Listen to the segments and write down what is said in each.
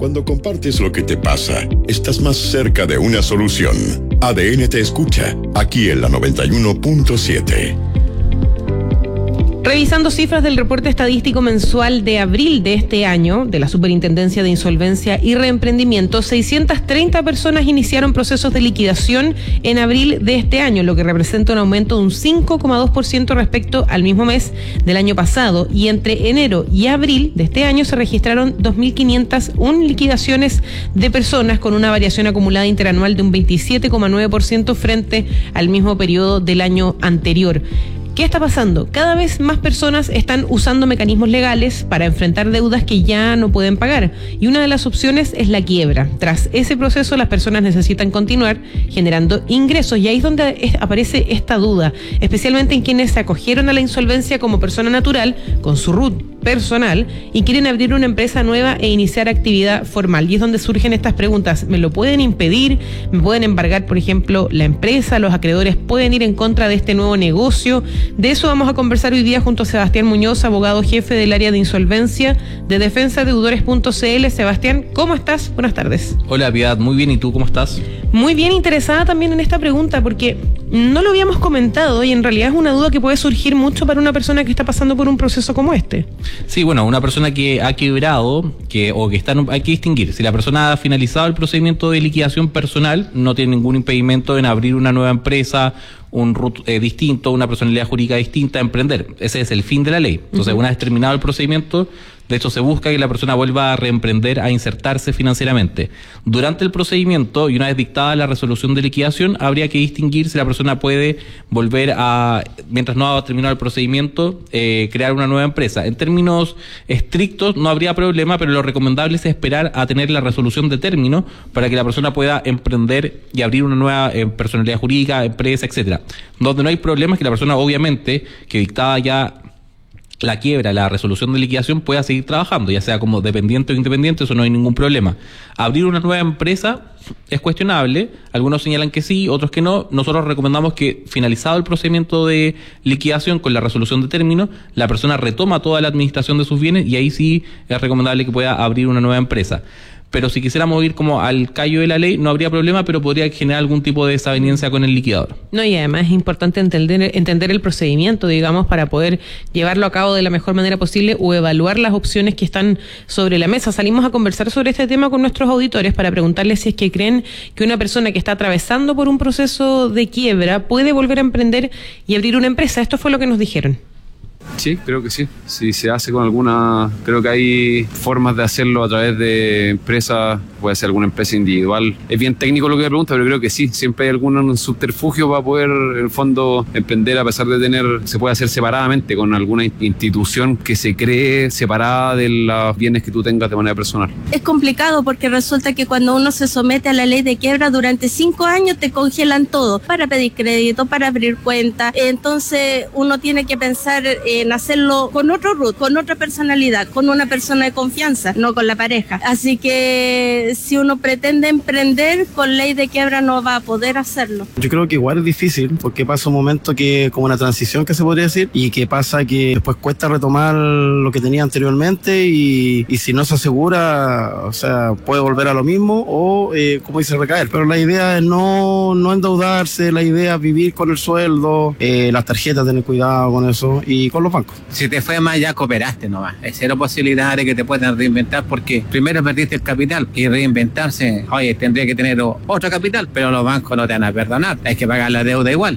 Cuando compartes lo que te pasa, estás más cerca de una solución. ADN te escucha, aquí en la 91.7. Revisando cifras del reporte estadístico mensual de abril de este año, de la Superintendencia de Insolvencia y Reemprendimiento, 630 personas iniciaron procesos de liquidación en abril de este año, lo que representa un aumento de un 5,2% respecto al mismo mes del año pasado. Y entre enero y abril de este año se registraron 2.501 liquidaciones de personas, con una variación acumulada interanual de un 27,9% frente al mismo periodo del año anterior. ¿Qué está pasando? Cada vez más personas están usando mecanismos legales para enfrentar deudas que ya no pueden pagar, y una de las opciones es la quiebra. Tras ese proceso, las personas necesitan continuar generando ingresos, y ahí es donde aparece esta duda, especialmente en quienes se acogieron a la insolvencia como persona natural con su RUT personal y quieren abrir una empresa nueva e iniciar actividad formal. Y es donde surgen estas preguntas: ¿me lo pueden impedir? ¿Me pueden embargar, por ejemplo, la empresa? ¿Los acreedores pueden ir en contra de este nuevo negocio? De eso vamos a conversar hoy día junto a Sebastián Muñoz, abogado jefe del área de insolvencia de defensadeudores.cl. Sebastián, ¿cómo estás? Buenas tardes. Hola, Piedad, muy bien, ¿y tú cómo estás? Muy bien, interesada también en esta pregunta, porque no lo habíamos comentado y en realidad es una duda que puede surgir mucho para una persona que está pasando por un proceso como este. Sí, bueno, una persona que ha quebrado, hay que distinguir. Si la persona ha finalizado el procedimiento de liquidación personal, no tiene ningún impedimento en abrir una nueva empresa, un RUT distinto, una personalidad jurídica distinta, emprender. Ese es el fin de la ley. Entonces, una vez terminado el procedimiento, de hecho, se busca que la persona vuelva a reemprender, a insertarse financieramente. Durante el procedimiento, y una vez dictada la resolución de liquidación, habría que distinguir si la persona puede volver a, mientras no ha terminado el procedimiento, crear una nueva empresa. En términos estrictos, no habría problema, pero lo recomendable es esperar a tener la resolución de término para que la persona pueda emprender y abrir una nueva personalidad jurídica, empresa, etcétera. Donde no hay problema es que la persona, obviamente, que dictada ya la quiebra, la resolución de liquidación, pueda seguir trabajando, ya sea como dependiente o independiente, eso no hay ningún problema. Abrir una nueva empresa es cuestionable, algunos señalan que sí, otros que no. Nosotros recomendamos que, finalizado el procedimiento de liquidación con la resolución de término, la persona retoma toda la administración de sus bienes, y ahí sí es recomendable que pueda abrir una nueva empresa. Pero si quisiéramos ir como al callo de la ley, no habría problema, pero podría generar algún tipo de desaveniencia con el liquidador. No, y además es importante entender el procedimiento, digamos, para poder llevarlo a cabo de la mejor manera posible o evaluar las opciones que están sobre la mesa. Salimos a conversar sobre este tema con nuestros auditores para preguntarles si es que creen que una persona que está atravesando por un proceso de quiebra puede volver a emprender y abrir una empresa. Esto fue lo que nos dijeron. Sí, creo que sí. Si se hace con alguna, creo que hay formas de hacerlo a través de empresas, puede ser alguna empresa individual. Es bien técnico lo que me pregunta, pero creo que sí. Siempre hay algún subterfugio para poder, en el fondo, emprender, a pesar de se puede hacer separadamente con alguna institución que se cree separada de los bienes que tú tengas de manera personal. Es complicado porque resulta que cuando uno se somete a la ley de quiebra, durante 5 años te congelan todo para pedir crédito, para abrir cuenta. Entonces uno tiene que pensar en hacerlo con otro RUT, con otra personalidad, con una persona de confianza, no con la pareja. Así que si uno pretende emprender, con ley de quiebra no va a poder hacerlo. Yo creo que igual es difícil, porque pasa un momento que, como una transición que se podría decir, y que pasa que después cuesta retomar lo que tenía anteriormente, y si no se asegura, o sea, puede volver a lo mismo o, como dice, recaer. Pero la idea es no endeudarse, la idea es vivir con el sueldo, las tarjetas, tener cuidado con eso, y con los bancos. Si te fue mal, ya cooperaste nomás. Hay cero posibilidad de que te puedan reinventar, porque primero perdiste el capital, y reinventarse, oye, tendría que tener otro capital, pero los bancos no te van a perdonar, hay que pagar la deuda igual.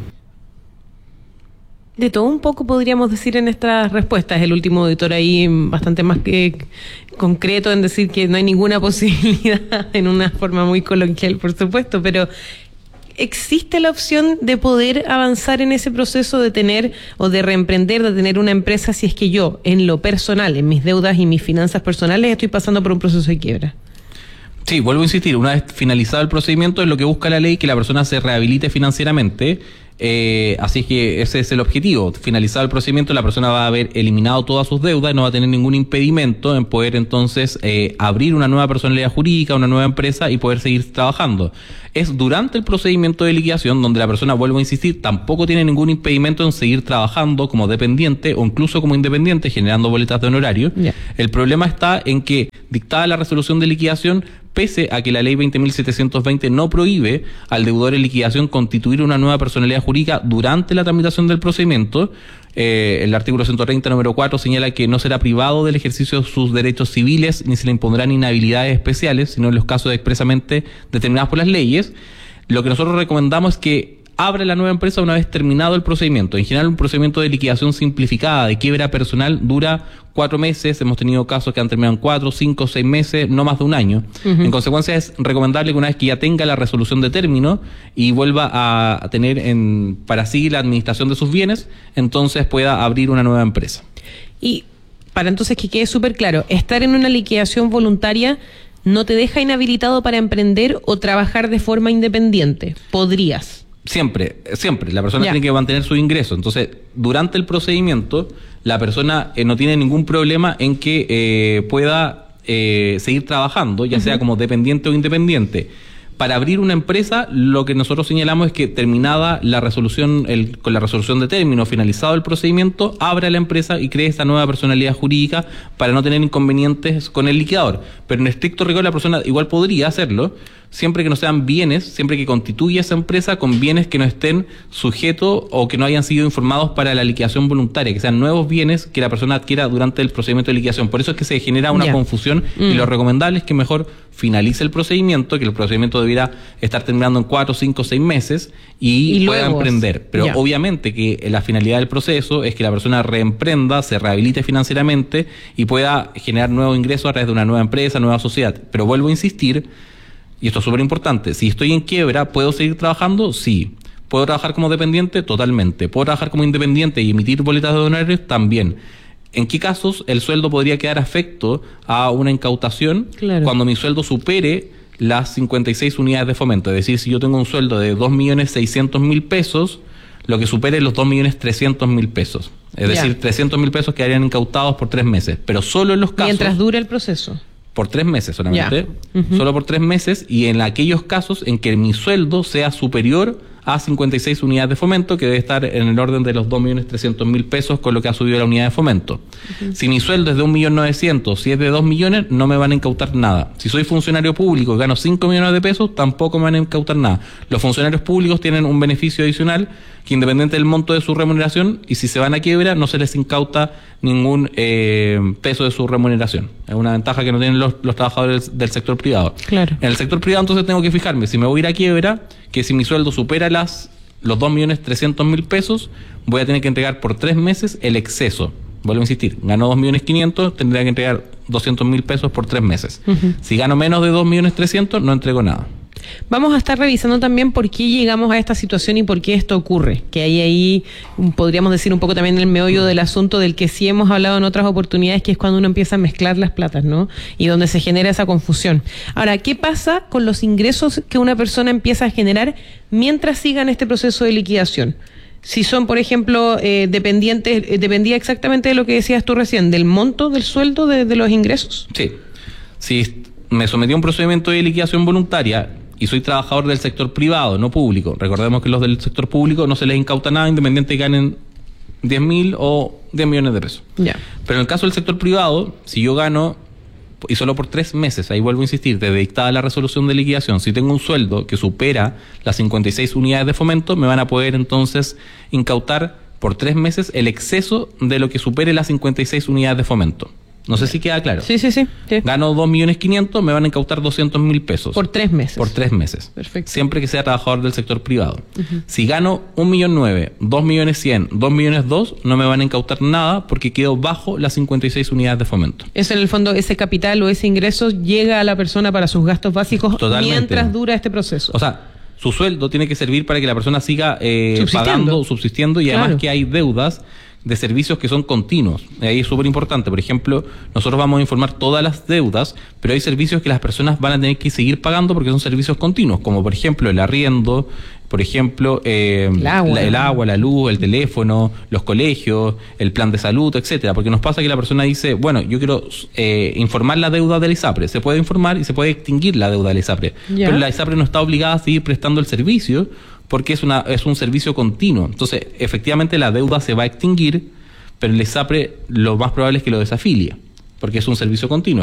De todo un poco podríamos decir en estas respuestas. El último auditor ahí bastante más que concreto en decir que no hay ninguna posibilidad, en una forma muy coloquial, por supuesto, pero ¿existe la opción de poder avanzar en ese proceso de tener o de reemprender, de tener una empresa, si es que yo, en lo personal, en mis deudas y mis finanzas personales, estoy pasando por un proceso de quiebra? Sí, vuelvo a insistir, una vez finalizado el procedimiento, es lo que busca la ley, que la persona se rehabilite financieramente. Así es que ese es el objetivo. Finalizado el procedimiento, la persona va a haber eliminado todas sus deudas y no va a tener ningún impedimento en poder entonces abrir una nueva personalidad jurídica, una nueva empresa y poder seguir trabajando. Es durante el procedimiento de liquidación donde la persona, vuelvo a insistir, tampoco tiene ningún impedimento en seguir trabajando como dependiente o incluso como independiente, generando boletas de honorario. El problema está en que dictada la resolución de liquidación, pese a que la ley 20.720 no prohíbe al deudor en liquidación constituir una nueva personalidad jurídica durante la tramitación del procedimiento, el artículo 130, número 4, señala que no será privado del ejercicio de sus derechos civiles ni se le impondrán inhabilidades especiales, sino en los casos expresamente determinados por las leyes. Lo que nosotros recomendamos es que abra la nueva empresa una vez terminado el procedimiento. En general, un procedimiento de liquidación simplificada, de quiebra personal, dura 4 meses. Hemos tenido casos que han terminado en 4, 5, 6 meses, no más de un año. En consecuencia, es recomendable que una vez que ya tenga la resolución de término y vuelva a tener para sí la administración de sus bienes, entonces pueda abrir una nueva empresa. Y para entonces que quede súper claro, estar en una liquidación voluntaria no te deja inhabilitado para emprender o trabajar de forma independiente. Podrías. Siempre. La persona tiene que mantener su ingreso. Entonces, durante el procedimiento, la persona no tiene ningún problema en que pueda seguir trabajando, ya sea como dependiente o independiente. Para abrir una empresa, lo que nosotros señalamos es que terminada la resolución, con la resolución de término, finalizado el procedimiento, abra la empresa y cree esta nueva personalidad jurídica para no tener inconvenientes con el liquidador. Pero en estricto rigor la persona igual podría hacerlo, siempre que no sean bienes, siempre que constituya esa empresa con bienes que no estén sujetos o que no hayan sido informados para la liquidación voluntaria, que sean nuevos bienes que la persona adquiera durante el procedimiento de liquidación. Por eso es que se genera una confusión y lo recomendable es que mejor finalice el procedimiento, que el procedimiento debiera estar terminando en 4, 5, 6 meses y pueda emprender. Pero obviamente que la finalidad del proceso es que la persona reemprenda, se rehabilite financieramente y pueda generar nuevos ingresos a través de una nueva empresa, nueva sociedad. Pero vuelvo a insistir, y esto es súper importante, si estoy en quiebra, ¿puedo seguir trabajando? Sí. ¿Puedo trabajar como dependiente? Totalmente. ¿Puedo trabajar como independiente y emitir boletas de honorarios? También. ¿En qué casos el sueldo podría quedar afecto a una incautación? Claro. Cuando mi sueldo supere las 56 unidades de fomento. Es decir, si yo tengo un sueldo de 2.600.000 pesos, lo que supere los 2.300.000 pesos. Es decir, 300.000 pesos quedarían incautados por 3 meses. Pero solo en los casos... Mientras dure el proceso. Por 3 meses solamente, solo por 3 meses, y en aquellos casos en que mi sueldo sea superior a 56 unidades de fomento, que debe estar en el orden de los 2.300.000 pesos con lo que ha subido la unidad de fomento. Si mi sueldo es de 1.900.000, si es de 2 millones, no me van a incautar nada. Si soy funcionario público y gano 5 millones de pesos, tampoco me van a incautar nada. Los funcionarios públicos tienen un beneficio adicional que, independiente del monto de su remuneración, y si se van a quiebra, no se les incauta ningún peso de su remuneración. Es una ventaja que no tienen los trabajadores del sector privado. Claro. En el sector privado, entonces, tengo que fijarme, si me voy a ir a quiebra, que si mi sueldo supera los 2.300.000 pesos, voy a tener que entregar por 3 meses el exceso. Vuelvo a insistir, gano 2.500.000, tendría que entregar 200.000 pesos por 3 meses. Si gano menos de 2.300.000, no entrego nada. Vamos a estar revisando también por qué llegamos a esta situación y por qué esto ocurre, que hay ahí, podríamos decir un poco también el meollo del asunto del que sí hemos hablado en otras oportunidades, que es cuando uno empieza a mezclar las platas, ¿no? Y donde se genera esa confusión. Ahora, ¿qué pasa con los ingresos que una persona empieza a generar mientras siga en este proceso de liquidación? Si son, por ejemplo, dependientes, dependía exactamente de lo que decías tú recién, del monto del sueldo de los ingresos. Sí. Si me sometí a un procedimiento de liquidación voluntaria y soy trabajador del sector privado, no público. Recordemos que los del sector público no se les incauta nada, independiente de que ganen 10.000 o 10 millones de pesos. Pero en el caso del sector privado, si yo gano, y solo por 3 meses, ahí vuelvo a insistir, desde dictada la resolución de liquidación, si tengo un sueldo que supera las 56 unidades de fomento, me van a poder entonces incautar por 3 meses el exceso de lo que supere las 56 unidades de fomento. No sé si queda claro. Sí. Gano 2.500.000, me van a incautar 200.000 pesos. Por 3 meses. Por 3 meses. Perfecto. Siempre que sea trabajador del sector privado. Si gano 1.900.000, 2.100.000, 2.200.000, no me van a incautar nada porque quedo bajo las 56 unidades de fomento. Es en el fondo ese capital o ese ingreso llega a la persona para sus gastos básicos. Totalmente. Mientras dura este proceso. O sea, su sueldo tiene que servir para que la persona siga subsistiendo y además que hay deudas de servicios que son continuos. Ahí es súper importante. Por ejemplo, nosotros vamos a informar todas las deudas, pero hay servicios que las personas van a tener que seguir pagando porque son servicios continuos, como por ejemplo el arriendo, por ejemplo el agua, la luz, el teléfono, los colegios, el plan de salud, etcétera. Porque nos pasa que la persona dice, bueno, yo quiero informar la deuda del ISAPRE. Se puede informar y se puede extinguir la deuda del ISAPRE. Pero la ISAPRE no está obligada a seguir prestando el servicio porque es un servicio continuo. Entonces, efectivamente la deuda se va a extinguir, pero el ISAPRE lo más probable es que lo desafilie, porque es un servicio continuo.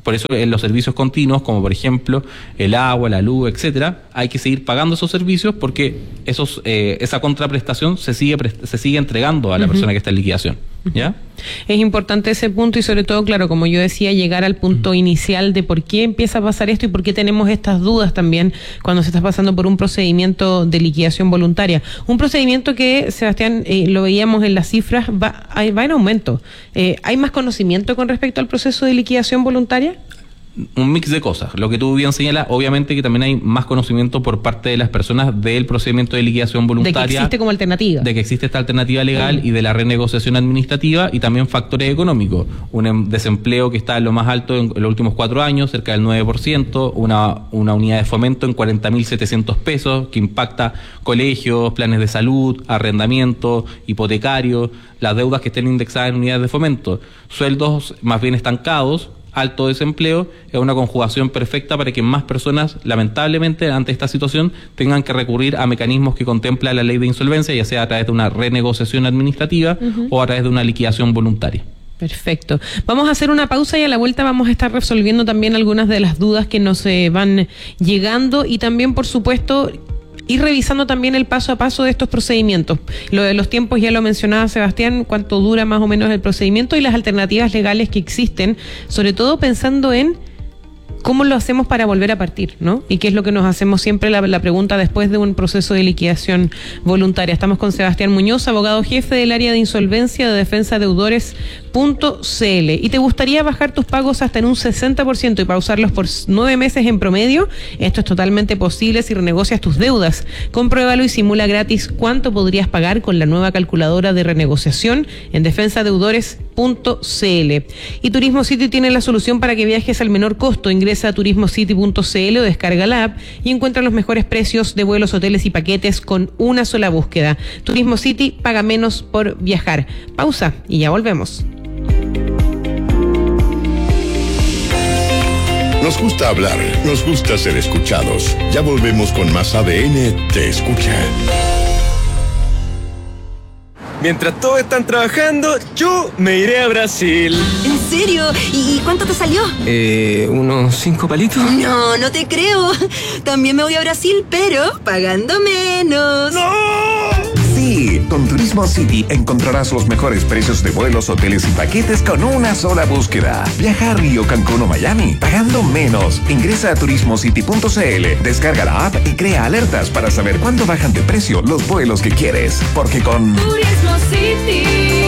Por eso en los servicios continuos, como por ejemplo el agua, la luz, etcétera, hay que seguir pagando esos servicios porque esa contraprestación se sigue entregando a la persona que está en liquidación. ¿Ya? Es importante ese punto y sobre todo, claro, como yo decía, llegar al punto inicial de por qué empieza a pasar esto y por qué tenemos estas dudas también cuando se está pasando por un procedimiento de liquidación voluntaria. Un procedimiento que, Sebastián, lo veíamos en las cifras, va en aumento. ¿Hay más conocimiento con respecto al proceso de liquidación voluntaria? Un mix de cosas. Lo que tú bien señalas, obviamente que también hay más conocimiento por parte de las personas del procedimiento de liquidación voluntaria. De que existe como alternativa. De que existe esta alternativa legal y de la renegociación administrativa y también factores económicos. Un desempleo que está en lo más alto en los últimos 4 años, cerca del 9%, una unidad de fomento en 40.700 pesos que impacta colegios, planes de salud, arrendamiento, hipotecario, las deudas que estén indexadas en unidades de fomento, sueldos más bien estancados, alto desempleo, es una conjugación perfecta para que más personas, lamentablemente, ante esta situación, tengan que recurrir a mecanismos que contempla la ley de insolvencia, ya sea a través de una renegociación administrativa o a través de una liquidación voluntaria. Perfecto. Vamos a hacer una pausa y a la vuelta vamos a estar resolviendo también algunas de las dudas que nos van llegando y también, por supuesto, ir revisando también el paso a paso de estos procedimientos. Lo de los tiempos ya lo mencionaba Sebastián, cuánto dura más o menos el procedimiento y las alternativas legales que existen, sobre todo pensando en cómo lo hacemos para volver a partir, ¿no? Y qué es lo que nos hacemos siempre la pregunta después de un proceso de liquidación voluntaria. Estamos con Sebastián Muñoz, abogado jefe del área de insolvencia de Defensa Deudores.cl. ¿Y te gustaría bajar tus pagos hasta en un 60% y pausarlos por 9 meses en promedio? Esto es totalmente posible si renegocias tus deudas. Compruébalo y simula gratis cuánto podrías pagar con la nueva calculadora de renegociación en defensadeudores.cl. Y Turismo City tiene la solución para que viajes al menor costo. Ingresa a turismocity.cl o descarga la app y encuentra los mejores precios de vuelos, hoteles y paquetes con una sola búsqueda. Turismo City, paga menos por viajar. Pausa y ya volvemos. Nos gusta hablar, nos gusta ser escuchados. Ya volvemos con más ADN Te Escucha. Mientras todos están trabajando, yo me iré a Brasil. ¿En serio? ¿Y cuánto te salió? ¿Unos 5 palitos? No, no te creo. También me voy a Brasil, pero pagando menos. ¡No! Sí, con Turismo City encontrarás los mejores precios de vuelos, hoteles y paquetes con una sola búsqueda. Viaja a Río, Cancún o Miami, pagando menos. Ingresa a turismocity.cl, descarga la app y crea alertas para saber cuándo bajan de precio los vuelos que quieres. Porque con Turismo City,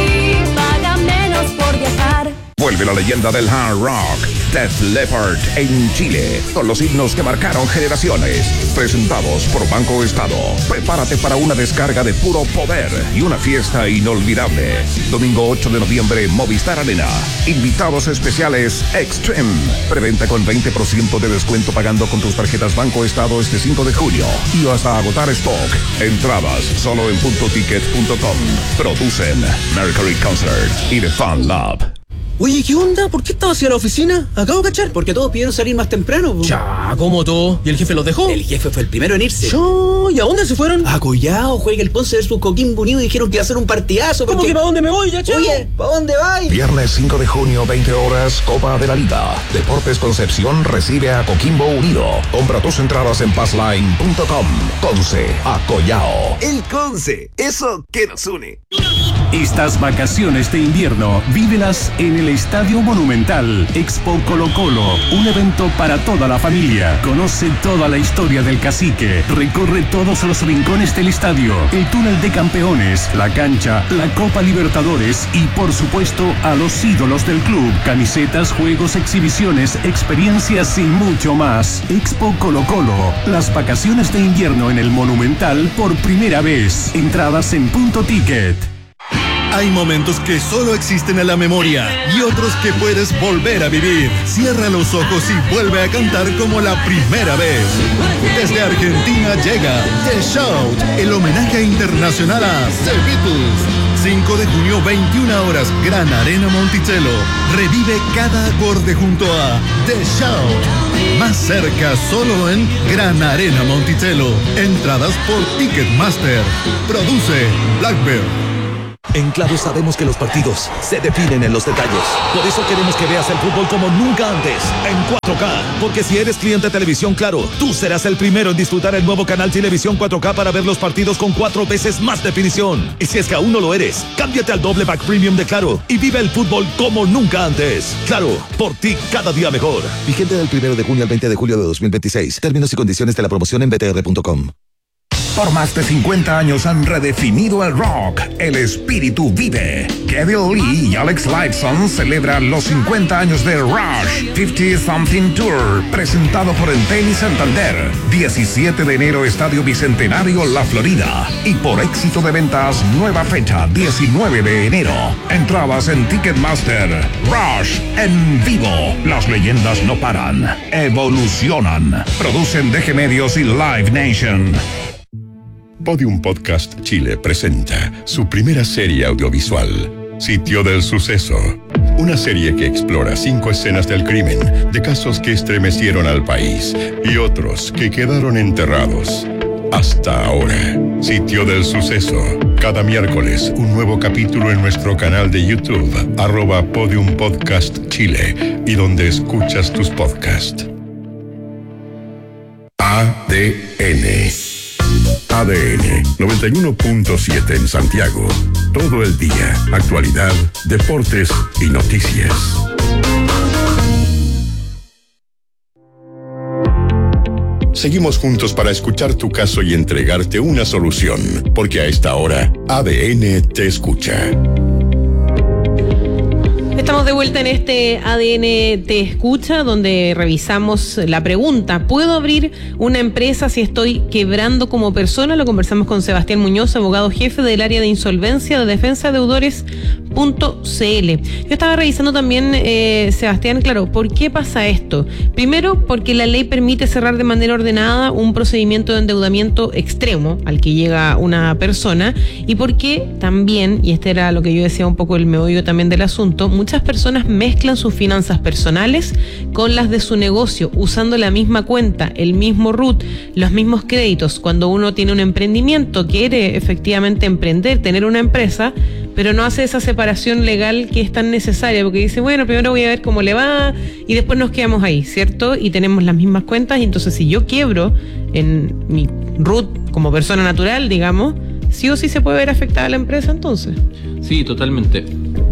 paga menos por viajar. Vuelve la leyenda del hard rock, Def Leppard en Chile, con los himnos que marcaron generaciones. Presentados por Banco Estado. Prepárate para una descarga de puro poder y una fiesta inolvidable. Domingo 8 de noviembre, Movistar Arena. Invitados especiales Extreme. Preventa con 20% de descuento pagando con tus tarjetas Banco Estado este 5 de junio. Y hasta agotar stock. Entradas solo en puntoticket.com. Producen Mercury Concert y The Fan Lab. Oye, ¿qué onda? ¿Por qué estabas hacia la oficina? Acabo de cachar. Porque todos pidieron salir más temprano. Ya, ¿cómo todo? ¿Y el jefe los dejó? El jefe fue el primero en irse. ¿Y a dónde se fueron? A Collao, juega el Ponce versus Coquimbo Unido y dijeron que iba a ser un partidazo. ¿Cómo que para dónde me voy, ya, chavo? Oye, ¿para dónde vais? Viernes 5 de junio, 20 horas, Copa de la Liga. Deportes Concepción recibe a Coquimbo Unido. Compra tus entradas en passline.com. Conce a Collao. El Conce, eso que nos une. Estas vacaciones de invierno, vívelas en el Estadio Monumental. Expo Colo Colo, un evento para toda la familia. Conoce toda la historia del Cacique. Recorre todos los rincones del estadio, el túnel de campeones, la cancha, la Copa Libertadores y, por supuesto, a los ídolos del club. Camisetas, juegos, exhibiciones, experiencias y mucho más. Expo Colo Colo, las vacaciones de invierno en el Monumental por primera vez. Entradas en Punto Ticket. Hay momentos que solo existen en la memoria y otros que puedes volver a vivir. Cierra los ojos y vuelve a cantar como la primera vez. Desde Argentina llega The Shout, el homenaje internacional a The Beatles. 5 de junio, 21 horas, Gran Arena Monticello. Revive cada acorde junto a The Shout. Más cerca, solo en Gran Arena Monticello. Entradas por Ticketmaster. Produce Blackbird. En Claro sabemos que los partidos se definen en los detalles. Por eso queremos que veas el fútbol como nunca antes, en 4K. Porque si eres cliente de Televisión Claro, tú serás el primero en disfrutar el nuevo canal Televisión 4K para ver los partidos con 4 veces más definición. Y si es que aún no lo eres, cámbiate al doble pack premium de Claro y vive el fútbol como nunca antes. Claro, por ti cada día mejor. Vigente del 1 de junio al 20 de julio de 2026. Términos y condiciones de la promoción en btr.com. Por más de 50 años han redefinido el rock. El espíritu vive. Kevin Lee y Alex Lifeson celebran los 50 años de Rush 50 Something Tour, presentado por Entel y Santander. 17 de enero, Estadio Bicentenario, La Florida. Y por éxito de ventas, nueva fecha, 19 de enero. Entradas en Ticketmaster. Rush en vivo. Las leyendas no paran. Evolucionan. Producen DG Medios y Live Nation. Podium Podcast Chile presenta su primera serie audiovisual, Sitio del Suceso. Una serie que explora 5 escenas del crimen, de casos que estremecieron al país y otros que quedaron enterrados. Hasta ahora, Sitio del Suceso. Cada miércoles, un nuevo capítulo en nuestro canal de YouTube, @Podium Podcast Chile, y donde escuchas tus podcasts. ADN 91.7 en Santiago. Todo el día. Actualidad, deportes y noticias. Seguimos juntos para escuchar tu caso y entregarte una solución, porque a esta hora ADN te escucha. Estamos de vuelta en este ADN Te Escucha, donde revisamos la pregunta: ¿puedo abrir una empresa si estoy quebrando como persona? Lo conversamos con Sebastián Muñoz, abogado jefe del área de insolvencia de Defensa de Deudores.cl. Yo estaba revisando también, Sebastián, claro, ¿por qué pasa esto? Primero, porque la ley permite cerrar de manera ordenada un procedimiento de endeudamiento extremo al que llega una persona, y porque también, y este era lo que yo decía un poco el meollo también del asunto, muchas personas mezclan sus finanzas personales con las de su negocio, usando la misma cuenta, el mismo RUT, los mismos créditos. Cuando uno tiene un emprendimiento, quiere efectivamente emprender, tener una empresa, pero no hace esa separación legal que es tan necesaria, porque dice, bueno, primero voy a ver cómo le va y después nos quedamos ahí, ¿cierto? Y tenemos las mismas cuentas, y entonces si yo quiebro en mi RUT como persona natural, digamos, sí o sí se puede ver afectada la empresa entonces. Sí, totalmente.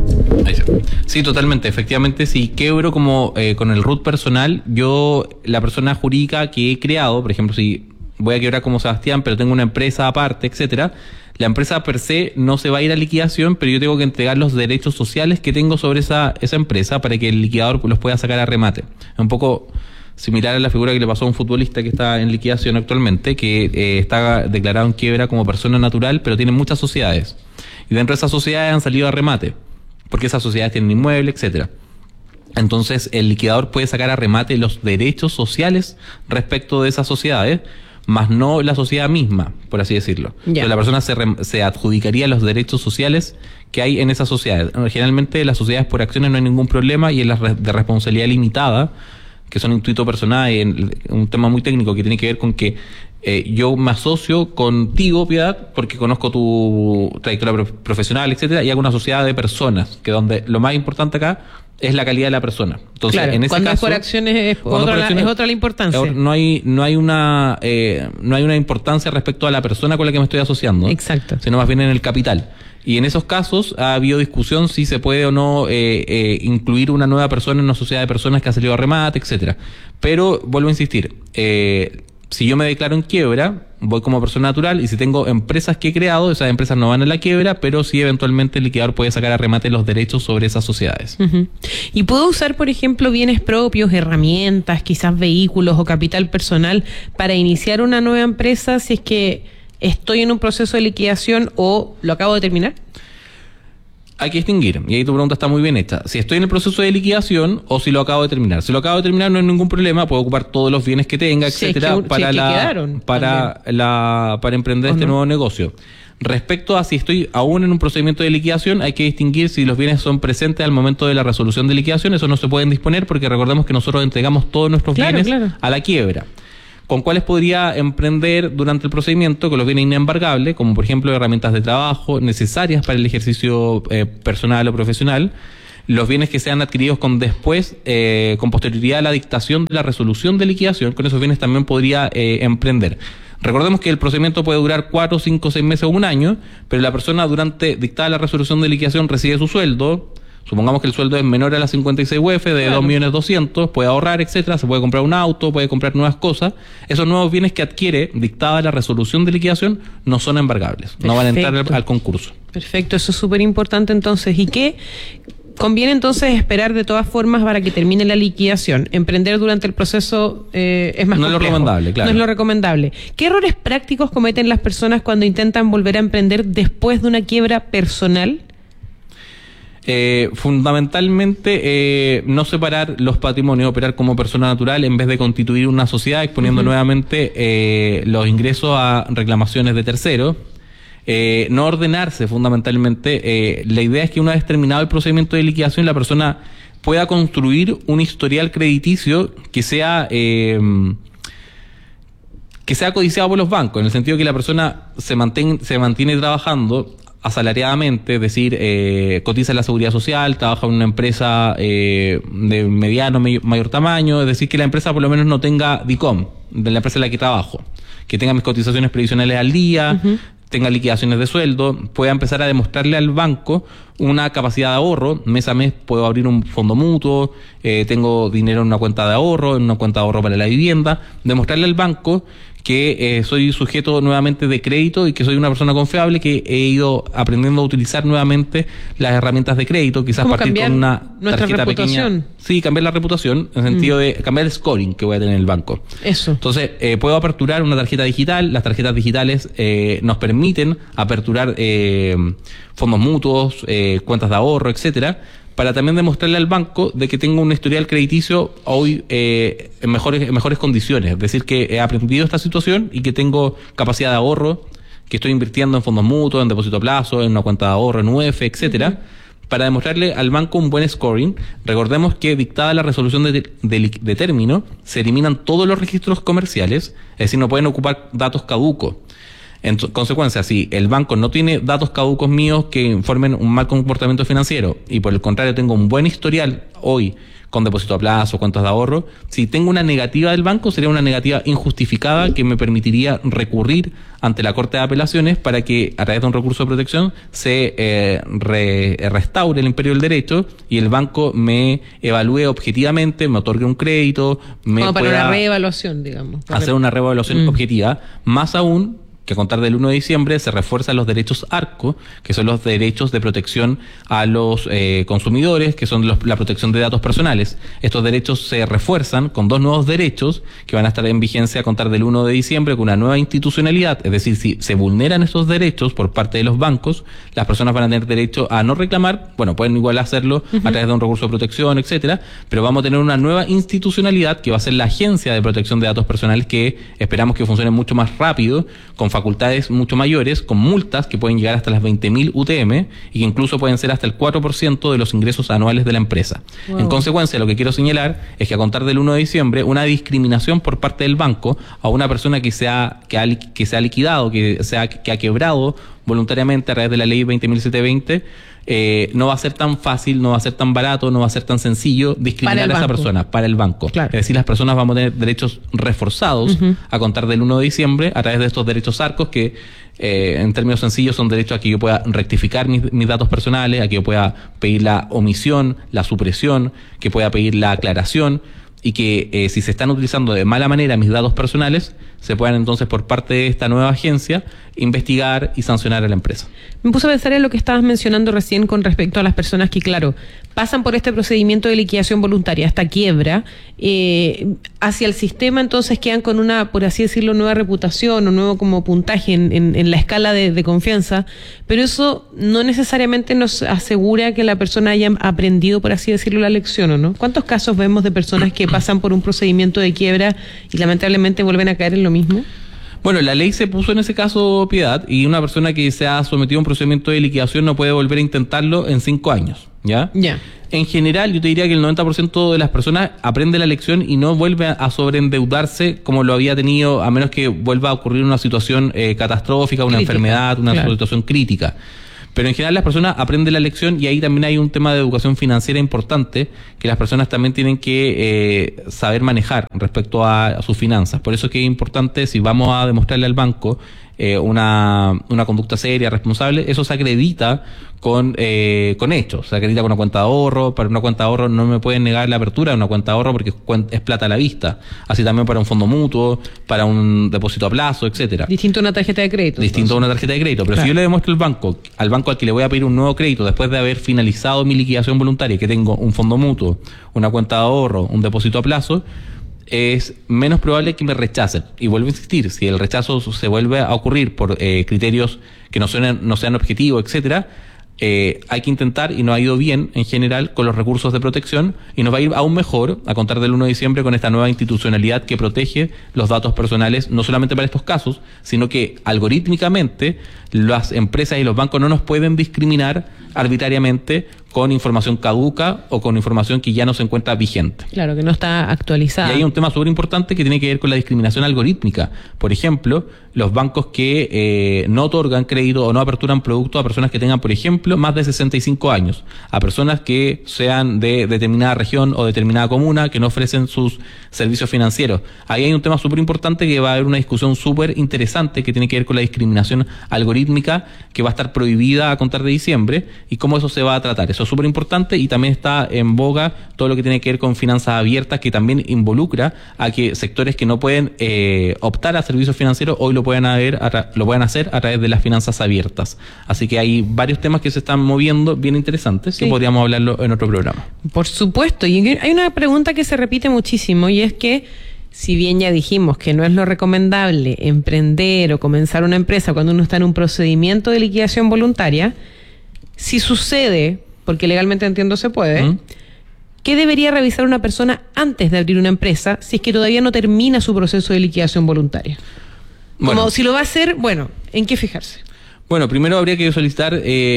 Sí, totalmente. Efectivamente, si quebro como con el RUT personal, yo, la persona jurídica que he creado, por ejemplo, si voy a quebrar como Sebastián, pero tengo una empresa aparte, etcétera, la empresa per se no se va a ir a liquidación, pero yo tengo que entregar los derechos sociales que tengo sobre esa empresa para que el liquidador los pueda sacar a remate. Es un poco similar a la figura que le pasó a un futbolista que está en liquidación actualmente, que está declarado en quiebra como persona natural, pero tiene muchas sociedades. Y dentro de esas sociedades han salido a remate, porque esas sociedades tienen inmuebles, etcétera. Entonces, el liquidador puede sacar a remate los derechos sociales respecto de esas sociedades, más no la sociedad misma, por así decirlo. Entonces, la persona se adjudicaría los derechos sociales que hay en esas sociedades. Generalmente, las sociedades por acciones no hay ningún problema, y en las de responsabilidad limitada, que son intuito personal, y un tema muy técnico que tiene que ver con que yo me asocio contigo, Piedad, porque conozco tu trayectoria profesional, etcétera, y hago una sociedad de personas, que donde lo más importante acá es la calidad de la persona. Entonces, claro, en ese cuando caso, es por acciones es otra la importancia. No hay una importancia respecto a la persona con la que me estoy asociando. Exacto. Sino más bien en el capital. Y en esos casos ha habido discusión si se puede o no incluir una nueva persona en una sociedad de personas que ha salido a remate, etcétera. Pero vuelvo a insistir, si yo me declaro en quiebra, voy como persona natural, y si tengo empresas que he creado, esas empresas no van a la quiebra, pero sí eventualmente el liquidador puede sacar a remate los derechos sobre esas sociedades. Uh-huh. ¿Y puedo usar, por ejemplo, bienes propios, herramientas, quizás vehículos o capital personal para iniciar una nueva empresa si es que estoy en un proceso de liquidación o lo acabo de terminar? Hay que distinguir, y ahí tu pregunta está muy bien hecha, si estoy en el proceso de liquidación o si lo acabo de terminar. Si lo acabo de terminar no hay ningún problema, puedo ocupar todos los bienes que tenga, etcétera, para emprender este nuevo negocio. Respecto a si estoy aún en un procedimiento de liquidación, hay que distinguir si los bienes son presentes al momento de la resolución de liquidación. Eso no se pueden disponer, porque recordemos que nosotros entregamos todos nuestros bienes a la quiebra. con cuáles podría emprender durante el procedimiento con los bienes inembargables, como por ejemplo herramientas de trabajo necesarias para el ejercicio personal o profesional, los bienes que sean adquiridos con posterioridad a la dictación de la resolución de liquidación, con esos bienes también podría emprender. Recordemos que el procedimiento puede durar 4, 5, 6 meses o un año, pero la persona durante dictada la resolución de liquidación recibe su sueldo. Supongamos que el sueldo es menor a las 56 UF de 2.200.000, puede ahorrar, etcétera, se puede comprar un auto, puede comprar nuevas cosas. Esos nuevos bienes que adquiere, dictada la resolución de liquidación, no son embargables. Perfecto. No van a entrar al concurso. Perfecto, eso es súper importante entonces. ¿Y qué conviene entonces esperar de todas formas para que termine la liquidación? Emprender durante el proceso es más complejo. No es lo recomendable, claro. No es lo recomendable. ¿Qué errores prácticos cometen las personas cuando intentan volver a emprender después de una quiebra personal? Fundamentalmente no separar los patrimonios, operar como persona natural en vez de constituir una sociedad, exponiendo nuevamente los ingresos a reclamaciones de terceros. No ordenarse fundamentalmente. La idea es que una vez terminado el procedimiento de liquidación, la persona pueda construir un historial crediticio que sea codiciado por los bancos, en el sentido que la persona se mantiene trabajando asalariadamente, es decir, cotiza en la seguridad social, trabaja en una empresa de mediano, mayor tamaño, es decir, que la empresa por lo menos no tenga DICOM, de la empresa en la que trabajo, que tenga mis cotizaciones previsionales al día, tenga liquidaciones de sueldo, pueda empezar a demostrarle al banco una capacidad de ahorro. Mes a mes puedo abrir un fondo mutuo, tengo dinero en una cuenta de ahorro, para la vivienda, demostrarle al banco que soy sujeto nuevamente de crédito y que soy una persona confiable, que he ido aprendiendo a utilizar nuevamente las herramientas de crédito, quizás partir con una tarjeta pequeña. Sí, cambiar la reputación, en el sentido de cambiar el scoring que voy a tener en el banco. Eso. Entonces, puedo aperturar una tarjeta digital. Las tarjetas digitales nos permiten aperturar fondos mutuos, cuentas de ahorro, etcétera, para también demostrarle al banco de que tengo un historial crediticio hoy en mejores condiciones, es decir, que he aprendido esta situación y que tengo capacidad de ahorro, que estoy invirtiendo en fondos mutuos, en depósito a plazo, en una cuenta de ahorro, en UF, etcétera, para demostrarle al banco un buen scoring. Recordemos que dictada la resolución de término, se eliminan todos los registros comerciales, es decir, no pueden ocupar datos caducos. En consecuencia, si el banco no tiene datos caducos míos que informen un mal comportamiento financiero y por el contrario tengo un buen historial hoy con depósito a plazo, cuentas de ahorro, si tengo una negativa del banco, sería una negativa injustificada que me permitiría recurrir ante la Corte de Apelaciones para que a través de un recurso de protección se restaure el imperio del derecho y el banco me evalúe objetivamente, me otorgue un crédito, como para una reevaluación, digamos. Hacer una reevaluación objetiva, más aún que a contar del 1 de diciembre se refuerzan los derechos ARCO, que son los derechos de protección a los consumidores, que son la protección de datos personales. Estos derechos se refuerzan con 2 nuevos derechos que van a estar en vigencia a contar del 1 de diciembre con una nueva institucionalidad, es decir, si se vulneran estos derechos por parte de los bancos, las personas van a tener derecho a no reclamar, bueno, pueden igual hacerlo a través de un recurso de protección, etcétera, pero vamos a tener una nueva institucionalidad que va a ser la Agencia de Protección de Datos Personales, que esperamos que funcione mucho más rápido, con facultades mucho mayores, con multas que pueden llegar hasta las 20.000 UTM y que incluso pueden ser hasta el 4% de los ingresos anuales de la empresa. Wow. En consecuencia, lo que quiero señalar es que a contar del 1 de diciembre, una discriminación por parte del banco a una persona que se ha liquidado, que ha quebrado voluntariamente a través de la ley 20.720, no va a ser tan fácil, no va a ser tan barato, no va a ser tan sencillo discriminar a esa persona para el banco. Claro. Es decir, las personas vamos a tener derechos reforzados a contar del 1 de diciembre a través de estos derechos ARCOS que en términos sencillos son derechos a que yo pueda rectificar mis datos personales, a que yo pueda pedir la omisión, la supresión, que pueda pedir la aclaración y que si se están utilizando de mala manera mis datos personales, se puedan entonces por parte de esta nueva agencia investigar y sancionar a la empresa. Me puse a pensar en lo que estabas mencionando recién con respecto a las personas que, claro, pasan por este procedimiento de liquidación voluntaria, esta quiebra, hacia el sistema, entonces quedan con una, por así decirlo, nueva reputación o nuevo como puntaje en la escala de confianza, pero eso no necesariamente nos asegura que la persona haya aprendido, por así decirlo, la lección, ¿o no? ¿Cuántos casos vemos de personas que pasan por un procedimiento de quiebra y lamentablemente vuelven a caer en lo mismo? Bueno, la ley se puso en ese caso, Piedad, y una persona que se ha sometido a un procedimiento de liquidación no puede volver a intentarlo en 5 años. ¿Ya? Ya. En general, yo te diría que el 90% de las personas aprende la lección y no vuelve a sobreendeudarse como lo había tenido, a menos que vuelva a ocurrir una situación catastrófica, una enfermedad, una situación crítica. Pero en general las personas aprenden la lección y ahí también hay un tema de educación financiera importante que las personas también tienen que saber manejar respecto a sus finanzas. Por eso es que es importante, si vamos a demostrarle al banco una conducta seria, responsable, eso se acredita con hechos, se acredita con una cuenta de ahorro. Para una cuenta de ahorro no me pueden negar la apertura de una cuenta de ahorro porque es plata a la vista. Así también para un fondo mutuo, para un depósito a plazo, etcétera. Distinto a una tarjeta de crédito. Distinto a una tarjeta de crédito. Pero si yo le demuestro al banco al que le voy a pedir un nuevo crédito después de haber finalizado mi liquidación voluntaria, que tengo un fondo mutuo, una cuenta de ahorro, un depósito a plazo, es menos probable que me rechacen. Y vuelvo a insistir, si el rechazo se vuelve a ocurrir por criterios que no sean objetivos, etcétera, hay que intentar, y nos ha ido bien en general con los recursos de protección, y nos va a ir aún mejor a contar del 1 de diciembre con esta nueva institucionalidad que protege los datos personales, no solamente para estos casos, sino que algorítmicamente las empresas y los bancos no nos pueden discriminar arbitrariamente con información caduca o con información que ya no se encuentra vigente. Claro, que no está actualizada. Y hay un tema súper importante que tiene que ver con la discriminación algorítmica. Por ejemplo, los bancos que no otorgan crédito o no aperturan productos a personas que tengan, por ejemplo, más de 65 años, a personas que sean de determinada región o determinada comuna, que no ofrecen sus servicios financieros. Ahí hay un tema súper importante que va a haber una discusión súper interesante que tiene que ver con la discriminación algorítmica, que va a estar prohibida a contar de diciembre, y cómo eso se va a tratar. Eso es súper importante, y también está en boga todo lo que tiene que ver con finanzas abiertas, que también involucra a que sectores que no pueden optar a servicios financieros hoy lo puedan hacer a través de las finanzas abiertas. Así que hay varios temas que se están moviendo bien interesantes, que podríamos hablarlo en otro programa. Por supuesto, y hay una pregunta que se repite muchísimo, y es que si bien ya dijimos que no es lo recomendable emprender o comenzar una empresa cuando uno está en un procedimiento de liquidación voluntaria, si sucede, porque legalmente entiendo se puede, ¿qué debería revisar una persona antes de abrir una empresa si es que todavía no termina su proceso de liquidación voluntaria? Como si lo va a hacer, ¿en qué fijarse? Bueno, primero habría que solicitar,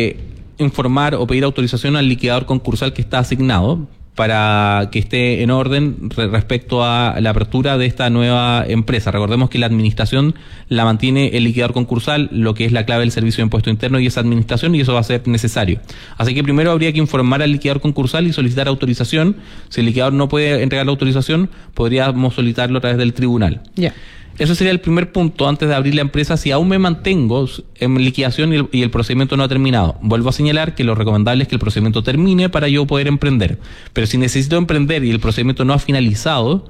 informar o pedir autorización al liquidador concursal que está asignado para que esté en orden respecto a la apertura de esta nueva empresa. Recordemos que la administración la mantiene el liquidador concursal, lo que es la clave del Servicio de Impuesto Interno y esa administración, y eso va a ser necesario. Así que primero habría que informar al liquidador concursal y solicitar autorización. Si el liquidador no puede entregar la autorización, podríamos solicitarlo a través del tribunal. Ya. Eso sería el primer punto antes de abrir la empresa, si aún me mantengo en liquidación y el procedimiento no ha terminado. Vuelvo a señalar que lo recomendable es que el procedimiento termine para yo poder emprender. Pero si necesito emprender y el procedimiento no ha finalizado,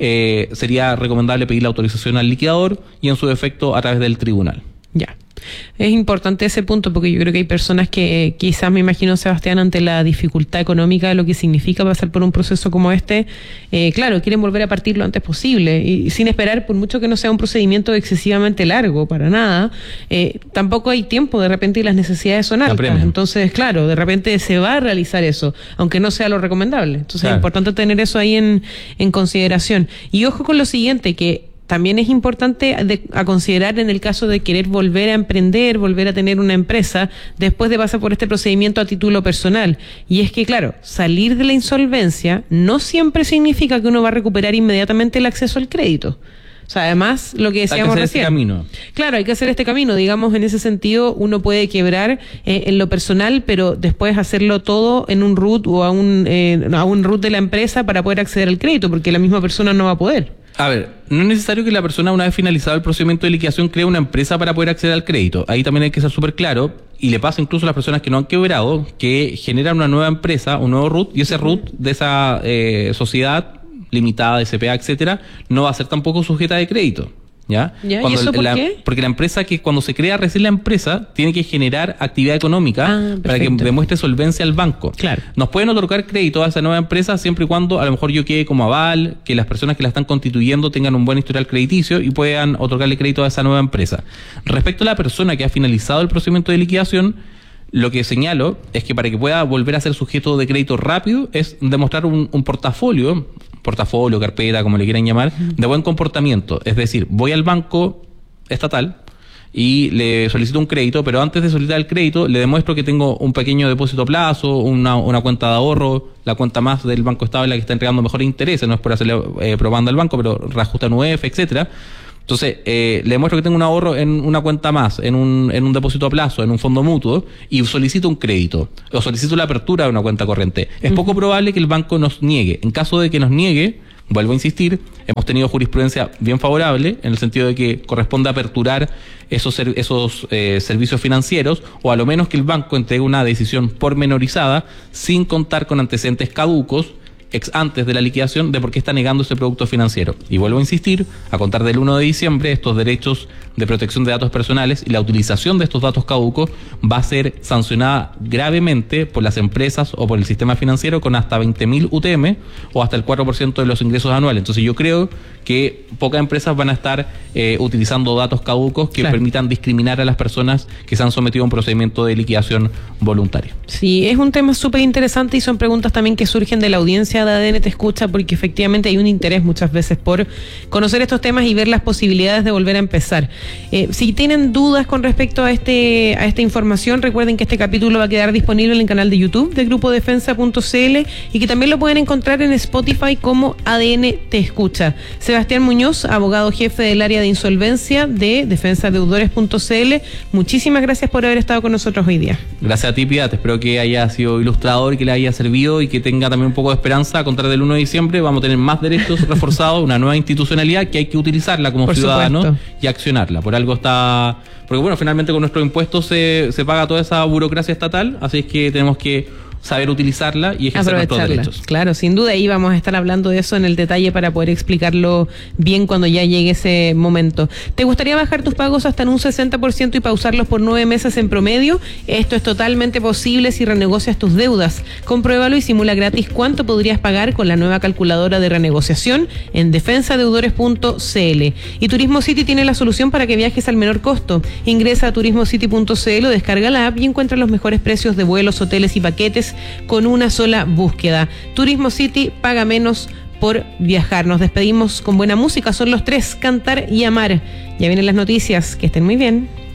sería recomendable pedir la autorización al liquidador y en su defecto a través del tribunal. Ya. Es importante ese punto porque yo creo que hay personas que quizás, me imagino, Sebastián, ante la dificultad económica de lo que significa pasar por un proceso como este, claro, quieren volver a partir lo antes posible y sin esperar, por mucho que no sea un procedimiento excesivamente largo, para nada, tampoco hay tiempo de repente y las necesidades son altas. Entonces, claro, de repente se va a realizar eso, aunque no sea lo recomendable. Entonces es importante tener eso ahí en consideración. Y ojo con lo siguiente, que también es importante a considerar en el caso de querer volver a emprender, volver a tener una empresa, después de pasar por este procedimiento a título personal. Y es que, claro, salir de la insolvencia no siempre significa que uno va a recuperar inmediatamente el acceso al crédito. O sea, además, lo que decíamos recién. Hay que hacer este camino. Claro, hay que hacer este camino. Digamos, en ese sentido, uno puede quebrar en lo personal, pero después hacerlo todo en un root o a un root de la empresa para poder acceder al crédito, porque la misma persona no va a poder. A ver, no es necesario que la persona, una vez finalizado el procedimiento de liquidación, cree una empresa para poder acceder al crédito. Ahí también hay que ser súper claro, y le pasa incluso a las personas que no han quebrado, que generan una nueva empresa, un nuevo root, y ese root de esa sociedad limitada, de CPA, etcétera, no va a ser tampoco sujeta de crédito. ¿Ya? ¿Y eso por qué? Porque la empresa, que cuando se crea recién la empresa, tiene que generar actividad económica para que demuestre solvencia al banco. Claro. Nos pueden otorgar crédito a esa nueva empresa siempre y cuando a lo mejor yo quede como aval, que las personas que la están constituyendo tengan un buen historial crediticio y puedan otorgarle crédito a esa nueva empresa. Respecto a la persona que ha finalizado el procedimiento de liquidación, lo que señalo es que para que pueda volver a ser sujeto de crédito rápido es demostrar un portafolio, carpeta, como le quieran llamar, de buen comportamiento. Es decir, voy al banco estatal y le solicito un crédito, pero antes de solicitar el crédito le demuestro que tengo un pequeño depósito a plazo, una cuenta de ahorro, la cuenta más del Banco Estado es la que está entregando mejores intereses, no es por hacerle propaganda al banco, pero reajusta en UF, etcétera. Entonces, le demuestro que tengo un ahorro en una cuenta más, en un depósito a plazo, en un fondo mutuo, y solicito un crédito, o solicito la apertura de una cuenta corriente. Es poco probable que el banco nos niegue. En caso de que nos niegue, vuelvo a insistir, hemos tenido jurisprudencia bien favorable, en el sentido de que corresponde aperturar esos servicios financieros, o a lo menos que el banco entregue una decisión pormenorizada, sin contar con antecedentes caducos, antes de la liquidación, de por qué está negando ese producto financiero. Y vuelvo a insistir, a contar del 1 de diciembre, estos derechos de protección de datos personales y la utilización de estos datos caducos va a ser sancionada gravemente por las empresas o por el sistema financiero con hasta 20.000 UTM o hasta el 4% de los ingresos anuales. Entonces yo creo que pocas empresas van a estar utilizando datos caducos que permitan discriminar a las personas que se han sometido a un procedimiento de liquidación voluntaria. Sí, es un tema súper interesante y son preguntas también que surgen de la audiencia de ADN Te Escucha, porque efectivamente hay un interés muchas veces por conocer estos temas y ver las posibilidades de volver a empezar. Si tienen dudas con respecto a esta información, recuerden que este capítulo va a quedar disponible en el canal de YouTube de Grupo Defensa.cl y que también lo pueden encontrar en Spotify como ADN Te Escucha. Sebastián Muñoz, abogado jefe del área de insolvencia de defensadeudores.cl, muchísimas gracias por haber estado con nosotros hoy día. Gracias a ti, Piedad. Espero que haya sido ilustrador y que le haya servido y que tenga también un poco de esperanza. A contar del 1 de diciembre vamos a tener más derechos reforzados, una nueva institucionalidad que hay que utilizarla como ciudadanos y accionarla. Por algo está... Porque bueno, finalmente con nuestros impuestos se paga toda esa burocracia estatal, así es que tenemos que saber utilizarla y ejercer nuestros derechos. Claro, sin duda, y vamos a estar hablando de eso en el detalle para poder explicarlo bien cuando ya llegue ese momento. ¿Te gustaría bajar tus pagos hasta en un 60% y pausarlos por 9 meses en promedio? Esto es totalmente posible si renegocias tus deudas. Compruébalo y simula gratis cuánto podrías pagar con la nueva calculadora de renegociación en defensadeudores.cl. Y Turismo City tiene la solución para que viajes al menor costo. Ingresa a turismocity.cl o descarga la app y encuentra los mejores precios de vuelos, hoteles y paquetes con una sola búsqueda. Turismo City, paga menos por viajar. Nos despedimos con buena música, son los tres, Cantar y Amar. Ya vienen las noticias, que estén muy bien.